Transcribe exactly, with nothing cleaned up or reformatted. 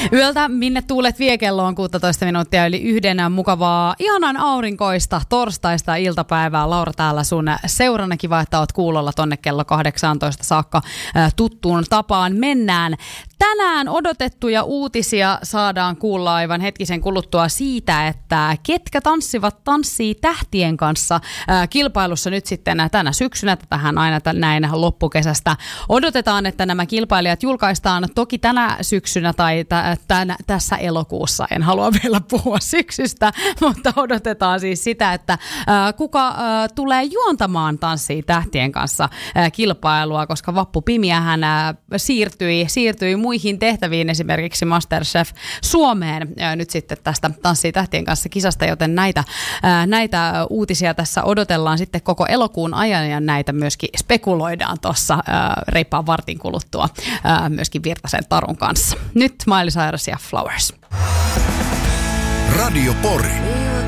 Yöltä minne tuulet vie, kello on kuusitoista minuuttia yli yhden. Mukavaa, ihanan aurinkoista torstaista iltapäivää. Laura täällä sun seurana. Kiva, että oot kuulolla tonne kello kahdeksantoista saakka tuttuun tapaan. Mennään. Tänään odotettuja uutisia saadaan kuulla aivan hetkisen kuluttua siitä, että ketkä tanssivat tanssii tähtien kanssa kilpailussa nyt sitten tänä syksynä. Tähän aina näin loppukesästä odotetaan, että nämä kilpailijat julkaistaan toki tänä syksynä tai t- t- tässä elokuussa. En halua vielä puhua syksystä, mutta odotetaan siis sitä, että kuka tulee juontamaan tanssii tähtien kanssa kilpailua, koska Vappu Pimiähän siirtyi, siirtyi muihin tehtäviin, esimerkiksi MasterChef Suomeen nyt sitten tästä Tanssii tähtien kanssa kisasta, joten näitä, näitä uutisia tässä odotellaan sitten koko elokuun ajan ja näitä myöskin spekuloidaan tuossa reippaan vartin kuluttua myöskin Virtasen Tarun kanssa. Nyt Miley Cyrus ja Flowers. Radio Pori.